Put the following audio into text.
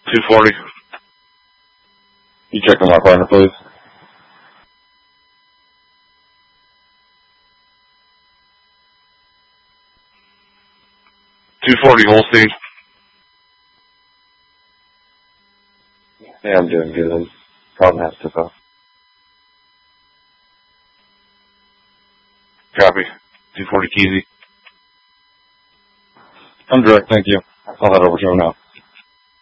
240. You check on my partner, please. 240 Holstein. Yeah, I'm doing good. Problem has took off. Copy. 240 Keezy. I'm direct, thank you. I'll head over to him now.